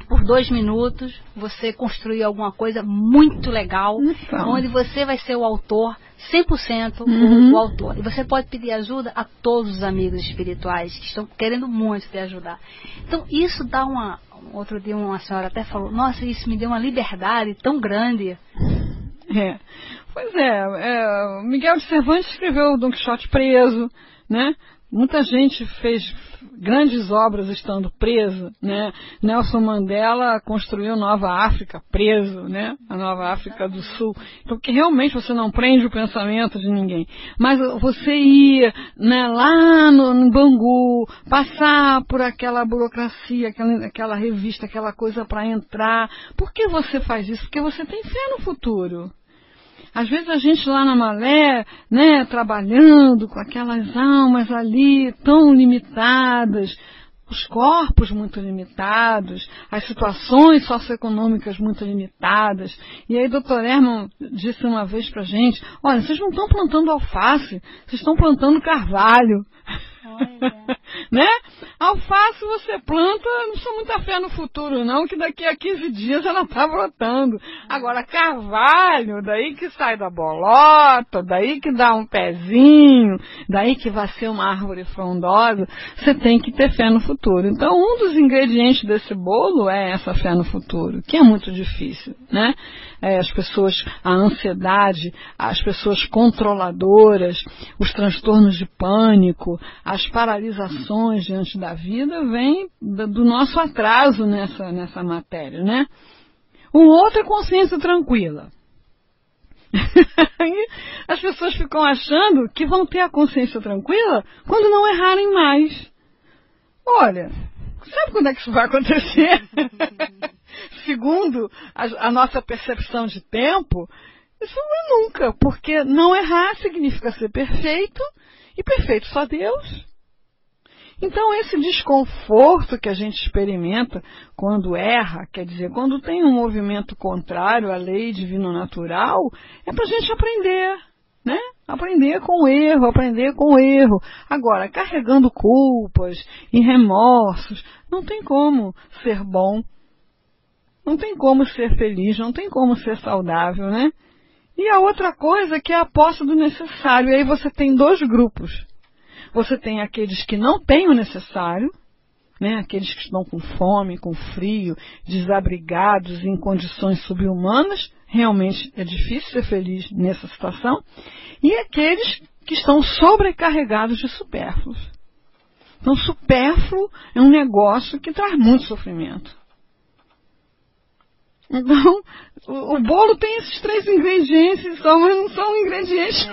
por 2 minutos, você construir alguma coisa muito legal, onde você vai ser o autor, 100% o autor. E você pode pedir ajuda a todos os amigos espirituais que estão querendo muito te ajudar. Então, isso dá uma... Outro dia uma senhora até falou, nossa, isso me deu uma liberdade tão grande. Pois é, Miguel de Cervantes escreveu Dom Quixote preso, né? Muita gente fez grandes obras estando preso, né? Nelson Mandela construiu Nova África preso, né? A Nova África do Sul. Então, porque realmente você não prende o pensamento de ninguém. Mas você ir, né, lá no Bangu, passar por aquela burocracia, aquela revista, aquela coisa para entrar. Por que você faz isso? Porque você tem fé no futuro. Às vezes a gente lá na Malé, né, trabalhando com aquelas almas ali tão limitadas, os corpos muito limitados, as situações socioeconômicas muito limitadas. E aí Dr. Herman disse uma vez pra gente, olha, vocês não estão plantando alface, vocês estão plantando carvalho. Né? Alface você planta, não sou muita fé no futuro não, que daqui a 15 dias ela está brotando. Agora carvalho, daí que sai da bolota, daí que dá um pezinho, daí que vai ser uma árvore frondosa, você tem que ter fé no futuro. Então um dos ingredientes desse bolo é essa fé no futuro, que é muito difícil, né? As pessoas, a ansiedade, as pessoas controladoras, os transtornos de pânico, as paralisações diante da vida vêm do nosso atraso nessa matéria, né? O outro é consciência tranquila. As pessoas ficam achando que vão ter a consciência tranquila quando não errarem mais. Olha, sabe quando é que isso vai acontecer? Segundo a nossa percepção de tempo, isso não é nunca, porque não errar significa ser perfeito, e perfeito só Deus. Então esse desconforto que a gente experimenta quando erra, quer dizer, quando tem um movimento contrário à lei divino-natural, é para a gente aprender, né? Aprender com o erro. Agora, carregando culpas e remorsos, não tem como ser bom. Não tem como ser feliz, não tem como ser saudável, né? E a outra coisa que é a posse do necessário. E aí você tem 2 grupos. Você tem aqueles que não têm o necessário, né? Aqueles que estão com fome, com frio, desabrigados, em condições subhumanas. Realmente é difícil ser feliz nessa situação. E aqueles que estão sobrecarregados de supérfluos. Então, supérfluo é um negócio que traz muito sofrimento. Então, o bolo tem esses 3 ingredientes só, mas não são ingredientes.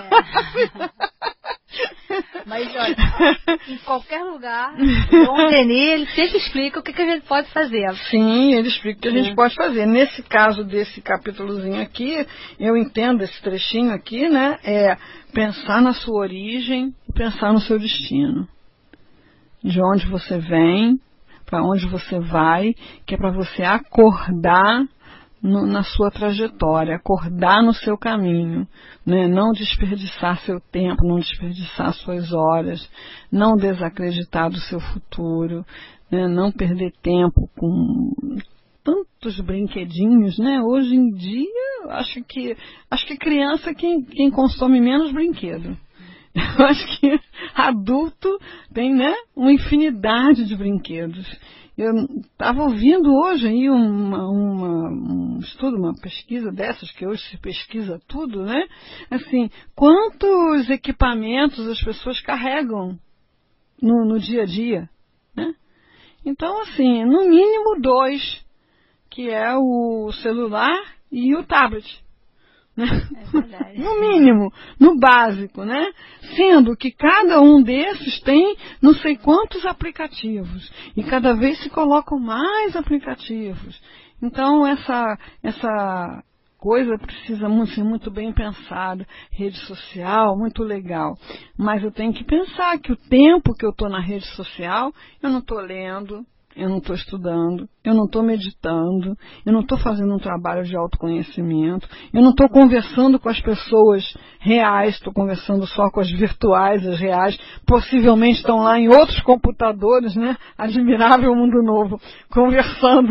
Mas olha, em qualquer lugar, o Dom Denis, ele sempre explica o que a gente pode fazer. Sim, ele explica o que a gente pode fazer. Nesse caso desse capítulozinho aqui, eu entendo esse trechinho aqui, né? É pensar na sua origem e pensar no seu destino. De onde você vem, para onde você vai, que é para você acordar na sua trajetória, acordar no seu caminho, né? Não desperdiçar seu tempo, não desperdiçar suas horas, não desacreditar do seu futuro, né? Não perder tempo com tantos brinquedinhos, né? Hoje em dia, acho que criança é quem consome menos brinquedo. Eu acho que adulto tem, né, uma infinidade de brinquedos. Eu estava ouvindo hoje aí um estudo, uma pesquisa dessas, que hoje se pesquisa tudo, né? Assim, quantos equipamentos as pessoas carregam no dia a dia, né? Então, assim, no mínimo 2, que é o celular e o tablet. Né? É verdade. No mínimo, no básico, né? Sendo que cada um desses tem não sei quantos aplicativos e cada vez se colocam mais aplicativos. Então essa coisa precisa ser muito bem pensada, rede social, muito legal. Mas eu tenho que pensar que o tempo que eu estou na rede social, eu não estou lendo, eu não estou estudando, eu não estou meditando, eu não estou fazendo um trabalho de autoconhecimento, eu não estou conversando com as pessoas reais, estou conversando só com as virtuais, as reais, possivelmente estão lá em outros computadores, né? Admirável Mundo Novo, conversando